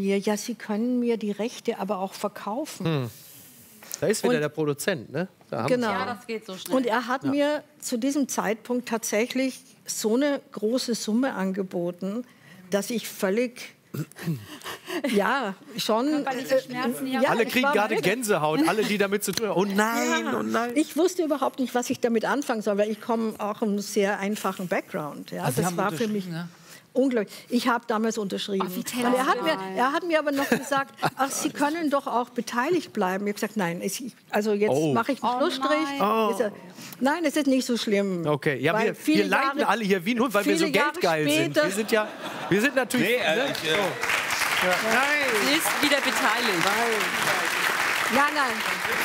mir, ja, Sie können mir die Rechte aber auch verkaufen. Da ist wieder der Produzent, ne? Genau. Ja, das geht so schnell. Und er hat mir zu diesem Zeitpunkt tatsächlich so eine große Summe angeboten, dass ich völlig, ja, schon... Alle kriegen gerade Gänsehaut, alle, die damit zu tun haben. Oh nein, oh nein. Ich wusste überhaupt nicht, was ich damit anfangen soll, weil ich komme auch aus einem sehr einfachen Background. Ja. Also Das war für mich unglaublich. Ich habe damals unterschrieben. Und er hat mir aber noch gesagt, ach, Sie können doch auch beteiligt bleiben. Ich habe gesagt, nein, also jetzt mache ich einen Schlussstrich. Nein, es ist nicht so schlimm. Okay, ja, wir leiden alle hier wie nur, weil wir so geldgeil sind. Wir sind natürlich... Nee, Nein. Sie ist wieder beteiligt. Nein.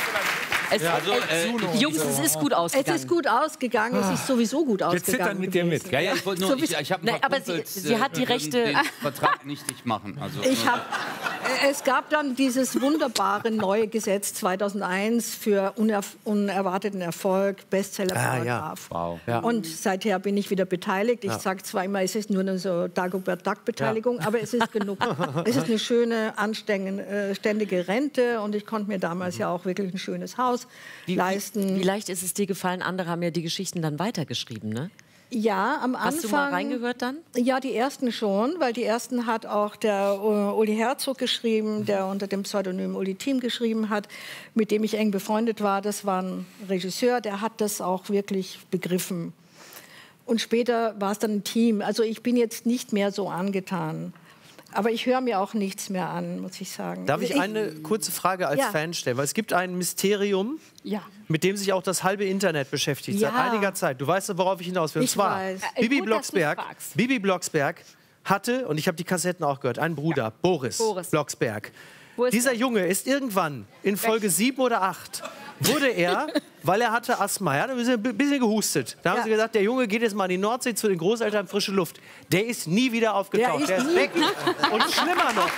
Jungs, es ist gut ausgegangen. Es ist gut ausgegangen, es ist sowieso gut ausgegangen. Wir zittern mit dir mit. Ja, ja, ich wollte nur, ich habe ein paar aber Kumpels, sie hat die Rechte... den Vertrag nichtig machen. Also, Es gab dann dieses wunderbare neue Gesetz 2001 für unerwarteten Erfolg, Bestsellerparagraph. Wow. Ja. Und seither bin ich wieder beteiligt. Ich sage zwar immer, es ist nur eine so Dagobert Duck-Beteiligung, aber es ist genug. Es ist eine schöne, anständige Rente und ich konnte mir damals ja auch wirklich ein schönes Haus leisten. Wie leicht ist es dir gefallen? Andere haben ja die Geschichten dann weitergeschrieben, ne? Ja, am Anfang. Hast du mal reingehört dann? Ja, die ersten schon, weil die ersten hat auch der Uli Herzog geschrieben, der unter dem Pseudonym Uli Thiem geschrieben hat, mit dem ich eng befreundet war. Das war ein Regisseur, der hat das auch wirklich begriffen. Und später war es dann ein Team. Also ich bin jetzt nicht mehr so angetan. Aber ich höre mir auch nichts mehr an, muss ich sagen. Darf ich eine kurze Frage als Fan stellen? Weil es gibt ein Mysterium, mit dem sich auch das halbe Internet beschäftigt, seit einiger Zeit. Du weißt, worauf ich hinaus will. Und zwar, Bibi Blocksberg hatte, und ich habe die Kassetten auch gehört, einen Bruder, Boris. Blocksberg. Dieser Junge ist irgendwann in Folge 7 oder 8, wurde er, weil er hatte Asthma, er hat ein bisschen gehustet. Da haben sie gesagt, der Junge geht jetzt mal in die Nordsee zu den Großeltern, frische Luft. Der ist nie wieder aufgetaucht, der ist weg. Und schlimmer noch,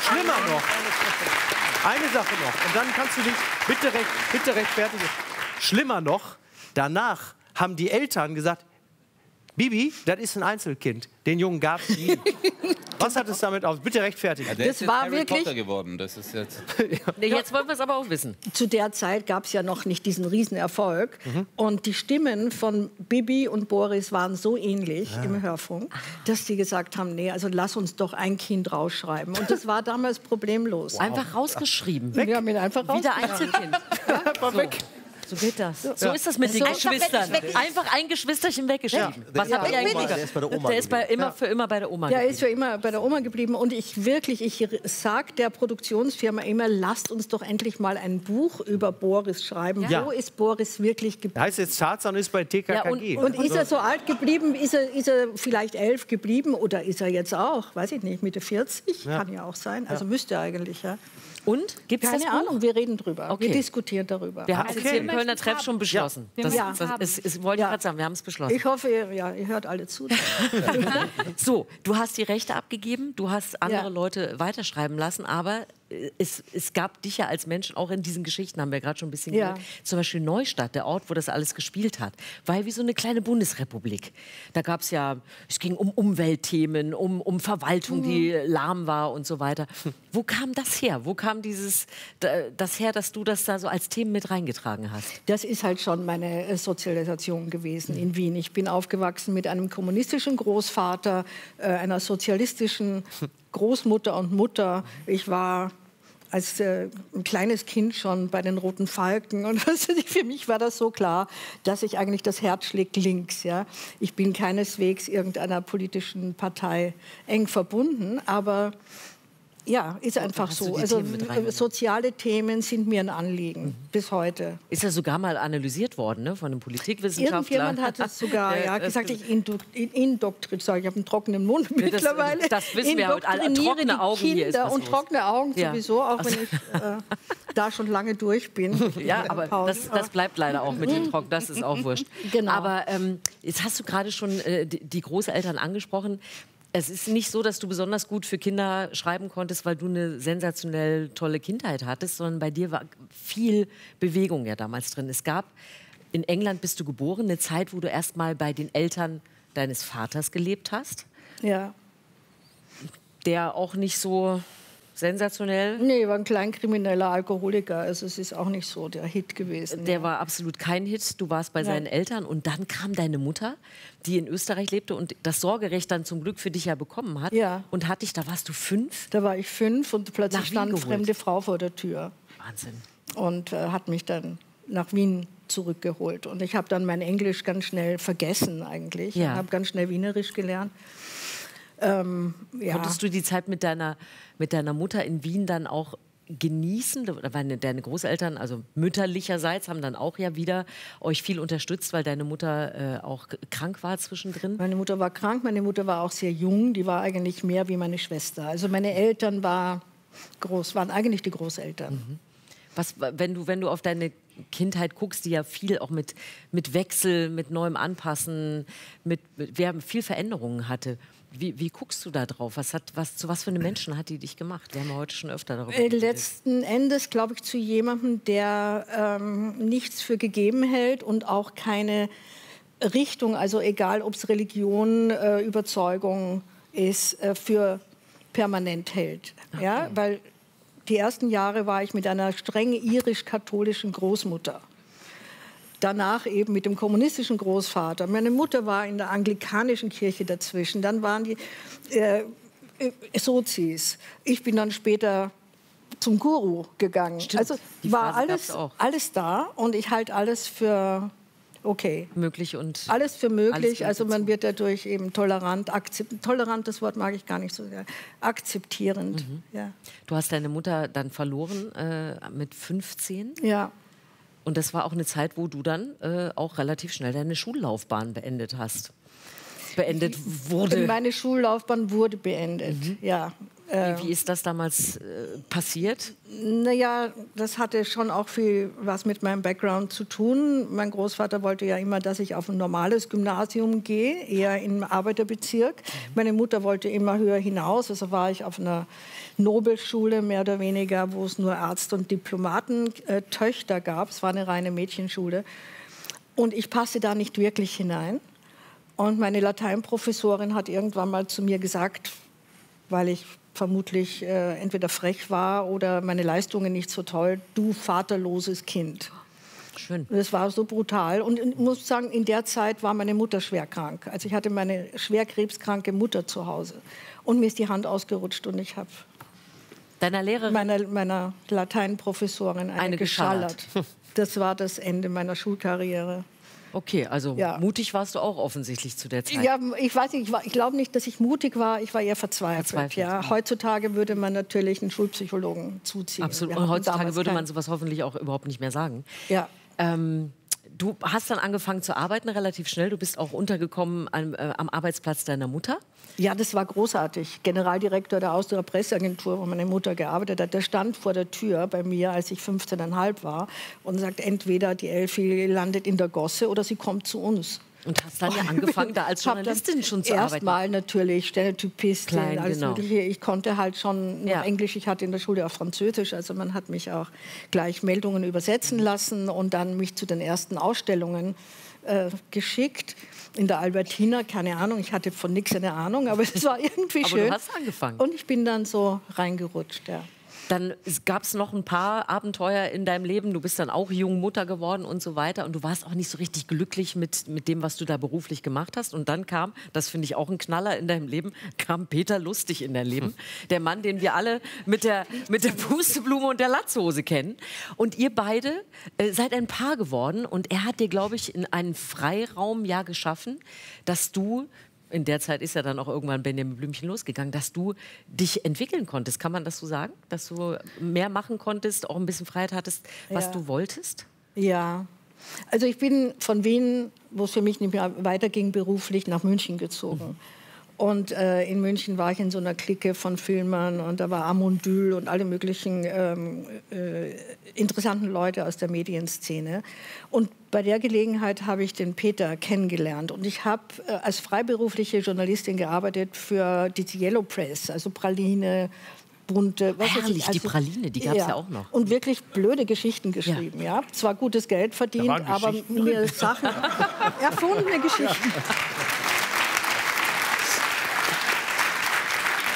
eine Sache noch, und dann kannst du dich bitte rechtfertigen. Schlimmer noch, danach haben die Eltern gesagt, Bibi, das ist ein Einzelkind. Den Jungen gab es nie. Was hat es damit auf? Bitte rechtfertigen. Ja, der ist jetzt war Harry wirklich Potter geworden. Das ist jetzt... Nee, jetzt wollen wir es aber auch wissen. Zu der Zeit gab es ja noch nicht diesen Riesenerfolg. Und die Stimmen von Bibi und Boris waren so ähnlich im Hörfunk, dass die gesagt haben, nee, also lass uns doch ein Kind rausschreiben. Und das war damals problemlos. Einfach rausgeschrieben. Wir haben ihn einfach Wieder rausgeschrieben. Einzelkind. War weg. So geht das. So ist das mit den Geschwistern. Einfach ein Geschwisterchen weggeschrieben. Was habt ihr eigentlich? Der ist bei der Oma. Der ist für immer bei der Oma Der geblieben. ist für immer bei der Oma geblieben. Und ich sage der Produktionsfirma immer, lasst uns doch endlich mal ein Buch über Boris schreiben. Ja. Wo ist Boris wirklich geblieben? Heißt jetzt Tarzan ist bei TKKG. Und ist er so alt geblieben? Ist er vielleicht 11 geblieben? Oder ist er jetzt auch, weiß ich nicht, Mitte 40? Kann ja auch sein. Also müsste er eigentlich, ja. Und? Gibt es das Keine Buch? Ahnung, wir reden drüber. Okay. Wir diskutieren darüber. Wir haben es jetzt hier im Kölner Treff schon beschlossen. Das wollte ich gerade sagen, wir haben es beschlossen. Ich hoffe, ihr hört alle zu. So, du hast die Rechte abgegeben, du hast andere Leute weiterschreiben lassen, aber es gab dich ja als Menschen auch in diesen Geschichten, haben wir gerade schon ein bisschen gehört. Zum Beispiel Neustadt, der Ort, wo das alles gespielt hat, war ja wie so eine kleine Bundesrepublik. Da gab es ja, es ging um Umweltthemen, um Verwaltung, die lahm war und so weiter. Wo kam das her? Wo kam das her, dass du das da so als Themen mit reingetragen hast? Das ist halt schon meine Sozialisation gewesen in Wien. Ich bin aufgewachsen mit einem kommunistischen Großvater, einer sozialistischen Großmutter und Mutter. Ich war als ein kleines Kind schon bei den Roten Falken. Und für mich war das so klar, dass ich eigentlich das Herz schlägt links. Ja? Ich bin keineswegs irgendeiner politischen Partei eng verbunden, aber ja, ist einfach so. Also soziale Themen sind mir ein Anliegen bis heute. Ist ja sogar mal analysiert worden, ne, von einem Politikwissenschaftler. Irgendjemand hat es sogar gesagt, ich indoktriniere. Ich habe einen trockenen Mund mittlerweile. Das wissen wir heute alle. Trockene Augen hier ist was und trockene Augen sowieso, auch wenn ich da schon lange durch bin. Ja, aber das bleibt leider auch mit den Trocken. Das ist auch wurscht. Genau. Aber jetzt hast du gerade schon die Großeltern angesprochen. Es ist nicht so, dass du besonders gut für Kinder schreiben konntest, weil du eine sensationell tolle Kindheit hattest, sondern bei dir war viel Bewegung ja damals drin. Es gab, in England bist du geboren, eine Zeit, wo du erst mal bei den Eltern deines Vaters gelebt hast. Ja. Der auch nicht so sensationell? Nee, war ein kleinkrimineller Alkoholiker. Also es ist auch nicht so der Hit gewesen. Der war absolut kein Hit. Du warst bei seinen Eltern und dann kam deine Mutter, die in Österreich lebte und das Sorgerecht dann zum Glück für dich ja bekommen hat. Ja. Und hat dich, da warst du 5? Da war ich 5 und plötzlich stand eine fremde Frau vor der Tür. Wahnsinn. Und hat mich dann nach Wien zurückgeholt. Und ich habe dann mein Englisch ganz schnell vergessen eigentlich. Ja. Ich habe ganz schnell Wienerisch gelernt. Konntest du die Zeit mit deiner Mutter in Wien dann auch genießen? Da waren deine Großeltern, also mütterlicherseits, haben dann auch ja wieder euch viel unterstützt, weil deine Mutter auch krank war zwischendrin? Meine Mutter war krank, meine Mutter war auch sehr jung. Die war eigentlich mehr wie meine Schwester. Also meine Eltern waren eigentlich die Großeltern. Mhm. Wenn du auf deine Kindheit guckst, die ja viel auch mit Wechsel, mit neuem Anpassen, wir haben viel Veränderungen hatte. Wie guckst du da drauf? Zu was für eine Menschen hat die dich gemacht? Wir haben ja heute schon öfter darüber geredet. Letzten Endes, glaube ich, zu jemandem, der nichts für gegeben hält und auch keine Richtung, also egal, ob es Religion, Überzeugung ist, für permanent hält. Okay. Ja? Weil die ersten Jahre war ich mit einer streng irisch-katholischen Großmutter. Danach eben mit dem kommunistischen Großvater. Meine Mutter war in der anglikanischen Kirche dazwischen. Dann waren die Sozis. Ich bin dann später zum Guru gegangen. Stimmt. Also war alles da und ich halte alles für okay. Möglich und alles für möglich. Also man wird dadurch eben tolerant, das Wort mag ich gar nicht so sehr, akzeptierend. Mhm. Ja. Du hast deine Mutter dann verloren mit 15? Ja. Und das war auch eine Zeit, wo du dann auch relativ schnell deine Schullaufbahn beendet hast. Meine Schullaufbahn wurde beendet, ja. Wie ist das damals passiert? Naja, das hatte schon auch viel was mit meinem Background zu tun. Mein Großvater wollte ja immer, dass ich auf ein normales Gymnasium gehe, eher im Arbeiterbezirk. Meine Mutter wollte immer höher hinaus, also war ich auf einer Nobelschule, mehr oder weniger, wo es nur Ärzte und Diplomatentöchter gab. Es war eine reine Mädchenschule. Und ich passte da nicht wirklich hinein. Und meine Lateinprofessorin hat irgendwann mal zu mir gesagt, weil ich vermutlich entweder frech war oder meine Leistungen nicht so toll, du vaterloses Kind. Schön. Das war so brutal. Und ich muss sagen, in der Zeit war meine Mutter schwer krank. Also ich hatte meine schwer krebskranke Mutter zu Hause. Und mir ist die Hand ausgerutscht und ich habe meiner Lateinprofessorin eine geschallert. Das war das Ende meiner Schulkarriere. Okay, also mutig warst du auch offensichtlich zu der Zeit. Ja, ich weiß nicht, ich glaube nicht, dass ich mutig war, ich war eher verzweifelt. Ja. Heutzutage würde man natürlich einen Schulpsychologen zuziehen. Absolut, und heutzutage würde man sowas hoffentlich auch überhaupt nicht mehr sagen. Ja. Du hast dann angefangen zu arbeiten relativ schnell, du bist auch untergekommen am Arbeitsplatz deiner Mutter. Ja, das war großartig. Generaldirektor der Austria Presseagentur, wo meine Mutter gearbeitet hat, der stand vor der Tür bei mir, als ich 15,5 war und sagt, entweder die Elfi landet in der Gosse oder sie kommt zu uns. Und hast dann ja angefangen, da als Journalistin schon zu arbeiten. Erstmal natürlich Stenotypistin, alles Mögliche. Ich konnte halt schon noch Englisch, ich hatte in der Schule auch Französisch, also man hat mich auch gleich Meldungen übersetzen lassen und dann mich zu den ersten Ausstellungen geschickt. In der Albertina, keine Ahnung, ich hatte von nichts eine Ahnung, aber es war irgendwie schön. Aber du hast angefangen. Und ich bin dann so reingerutscht, ja. Dann gab es noch ein paar Abenteuer in deinem Leben. Du bist dann auch jung Mutter geworden und so weiter. Und du warst auch nicht so richtig glücklich mit dem, was du da beruflich gemacht hast. Und dann kam, das finde ich auch ein Knaller in deinem Leben, kam Peter Lustig in dein Leben. Der Mann, den wir alle mit der Pusteblume und der Latzhose kennen. Und ihr beide seid ein Paar geworden. Und er hat dir, glaube ich, in einen Freiraum geschaffen, dass du... In der Zeit ist ja dann auch irgendwann Benjamin Blümchen losgegangen, dass du dich entwickeln konntest. Kann man das so sagen? Dass du mehr machen konntest, auch ein bisschen Freiheit hattest, was du wolltest? Ja. Also ich bin von Wien, wo es für mich nicht mehr weiterging, beruflich nach München gezogen. Und in München war ich in so einer Clique von Filmern und da war Amondyl und alle möglichen interessanten Leute aus der Medienszene. Und bei der Gelegenheit habe ich den Peter kennengelernt. Und ich habe als freiberufliche Journalistin gearbeitet für die Yellow Press, also Praline, bunte... Herrlich, die Praline, die gab es ja auch noch. Und wirklich blöde Geschichten geschrieben. Ja. Zwar gutes Geld verdient, aber mir Sachen... erfundene Geschichten.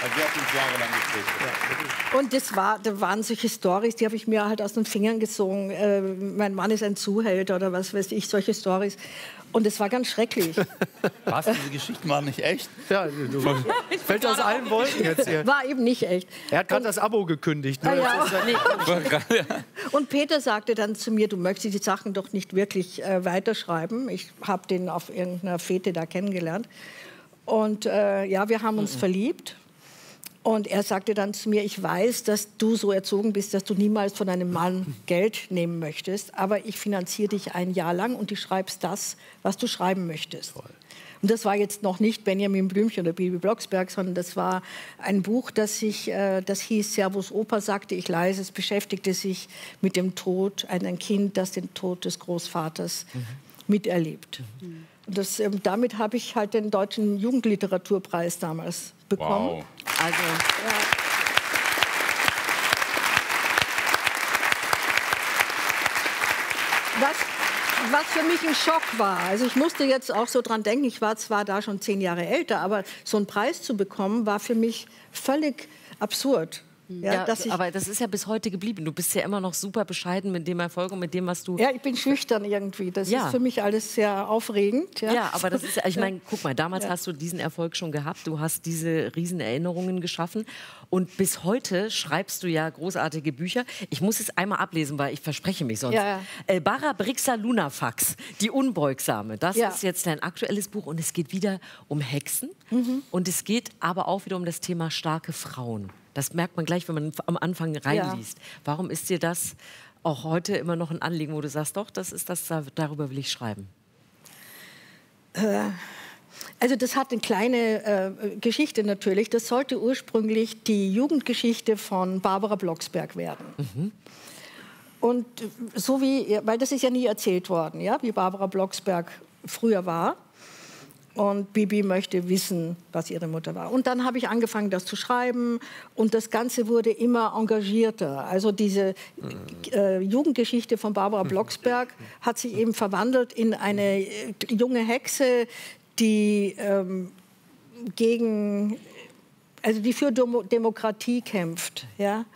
Also, wir hatten uns jahrelang geprägt. Und da waren solche Storys, die habe ich mir halt aus den Fingern gesogen. Mein Mann ist ein Zuhälter oder was weiß ich, solche Storys. Und es war ganz schrecklich. Was, diese Geschichten waren nicht echt? Ja, fällt aus allen Wolken jetzt hier. War eben nicht echt. Er hat gerade das Abo gekündigt. Ne? Ja. Und Peter sagte dann zu mir, du möchtest die Sachen doch nicht wirklich weiterschreiben. Ich habe den auf irgendeiner Fete da kennengelernt. Und ja, wir haben uns verliebt. Und er sagte dann zu mir, ich weiß, dass du so erzogen bist, dass du niemals von deinem Mann Geld nehmen möchtest, aber ich finanziere dich ein Jahr lang und du schreibst das, was du schreiben möchtest. Toll. Und das war jetzt noch nicht Benjamin Blümchen oder Bibi Blocksberg, sondern das war ein Buch, das hieß Servus Opa, sagte ich leise. Es beschäftigte sich mit dem Tod, ein Kind, das den Tod des Großvaters miterlebt. Und damit habe ich halt den Deutschen Jugendliteraturpreis damals bekommen. Wow. Also, ja. Was für mich ein Schock war. Also ich musste jetzt auch so dran denken, ich war zwar da schon 10 Jahre älter, aber so einen Preis zu bekommen, war für mich völlig absurd. Ja, aber das ist ja bis heute geblieben. Du bist ja immer noch super bescheiden mit dem Erfolg und mit dem, was du... Ja, ich bin schüchtern irgendwie. Das ist für mich alles sehr aufregend. Ja, aber das ist, ich meine, guck mal, damals hast du diesen Erfolg schon gehabt. Du hast diese riesen Erinnerungen geschaffen. Und bis heute schreibst du ja großartige Bücher. Ich muss es einmal ablesen, weil ich verspreche mich sonst. Barabrixa Lunafax, die Unbeugsame. Das ist jetzt dein aktuelles Buch. Und es geht wieder um Hexen. Und es geht aber auch wieder um das Thema starke Frauen. Das merkt man gleich, wenn man am Anfang reinliest. Warum ist dir das auch heute immer noch ein Anliegen, wo du sagst, doch, das ist das, darüber will ich schreiben? Also das hat eine kleine Geschichte natürlich. Das sollte ursprünglich die Jugendgeschichte von Barbara Blocksberg werden. Und so weil das ist ja nie erzählt worden, ja, wie Barbara Blocksberg früher war. Und Bibi möchte wissen, was ihre Mutter war. Und dann habe ich angefangen, das zu schreiben. Und das Ganze wurde immer engagierter. Also diese Jugendgeschichte von Barbara Blocksberg hat sich eben verwandelt in eine junge Hexe, die die für Demokratie kämpft. Ja?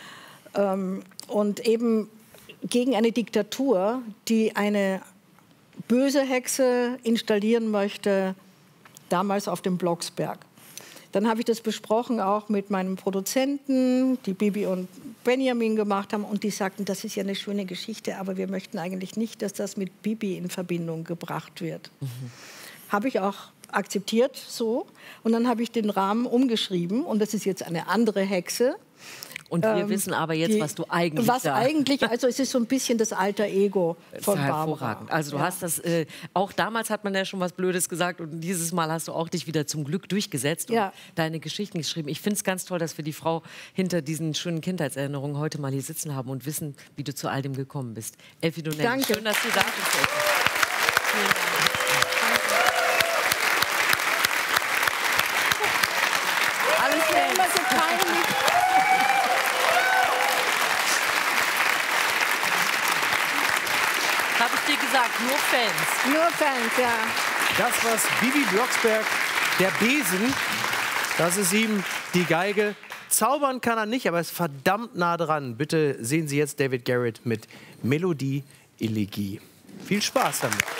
Und eben gegen eine Diktatur, die eine böse Hexe installieren möchte, damals auf dem Blocksberg. Dann habe ich das besprochen auch mit meinem Produzenten, die Bibi und Benjamin gemacht haben. Und die sagten, das ist ja eine schöne Geschichte, aber wir möchten eigentlich nicht, dass das mit Bibi in Verbindung gebracht wird. Habe ich auch akzeptiert so. Und dann habe ich den Rahmen umgeschrieben. Und das ist jetzt eine andere Hexe. Und wir wissen aber jetzt, was du eigentlich sagst. Also es ist so ein bisschen das alter Ego von Barbara. Hervorragend. Also du hast das, auch damals hat man ja schon was Blödes gesagt und dieses Mal hast du auch dich wieder zum Glück durchgesetzt und deine Geschichten geschrieben. Ich finde es ganz toll, dass wir die Frau hinter diesen schönen Kindheitserinnerungen heute mal hier sitzen haben und wissen, wie du zu all dem gekommen bist. Elfie Donnelly, danke. Schön, dass du da bist. Alles immer so peinlich. Habe ich dir gesagt, nur Fans. Nur Fans, ja. Das war's, Bibi Blocksberg, der Besen. Das ist ihm die Geige. Zaubern kann er nicht, aber ist verdammt nah dran. Bitte sehen Sie jetzt David Garrett mit Melodie Elegie. Viel Spaß damit.